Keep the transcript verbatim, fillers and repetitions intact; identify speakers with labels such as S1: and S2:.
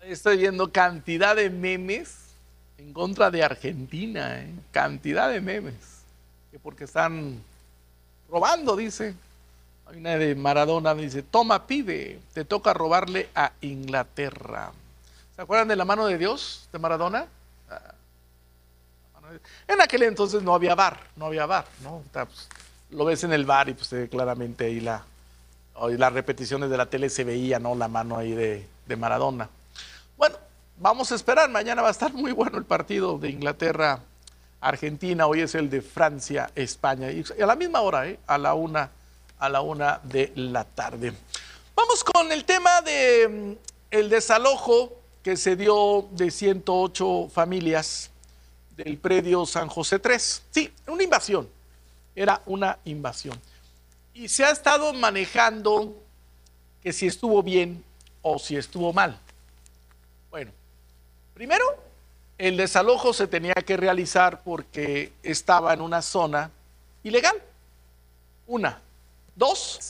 S1: Estoy viendo cantidad de memes en contra de Argentina, ¿eh? Cantidad de memes. Que porque están robando, dice. Hay una de Maradona, dice, toma pibe, te toca robarle a Inglaterra. ¿Se acuerdan de la mano de Dios de Maradona? Ah, en aquel entonces no había VAR, no había VAR, ¿no? Está, pues, lo ves en el VAR y pues se ve claramente ahí la, hoy las repeticiones de la tele se veía, ¿no? La mano ahí de, de Maradona. Bueno, vamos a esperar, mañana va a estar muy bueno el partido de Inglaterra, Argentina, hoy es el de Francia, España, y a la misma hora, ¿eh? a la una, a la una de la tarde. Vamos con el tema de el desalojo que se dio de ciento ocho familias del predio San José tres. Sí, una invasión, era una invasión. Y se ha estado manejando que si estuvo bien o si estuvo mal. Bueno, primero, el desalojo se tenía que realizar porque estaba en una zona ilegal. Una. Dos,